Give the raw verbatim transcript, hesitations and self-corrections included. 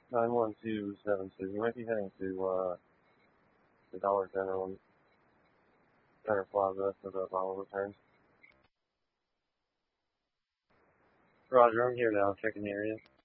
nine one two seven two. You might be heading to uh, the Dollar General Center Plaza for the bottle returns. Roger, I'm here now, checking the area.